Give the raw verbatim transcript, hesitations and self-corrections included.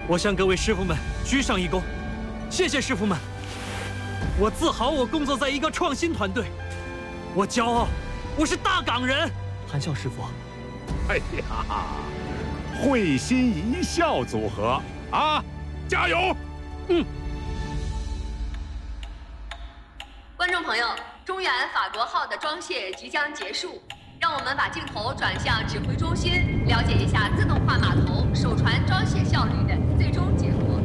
我向各位师傅们鞠上一躬，谢谢师傅们。我自豪我工作在一个创新团队，我骄傲我是大港人。韩笑师傅， 哎呀，会心一笑组合啊，加油！ 嗯。 观众朋友，中远法国号的装卸即将结束，让我们把镜头转向指挥中心，了解一下自动化码头首船装卸效率的最终结果。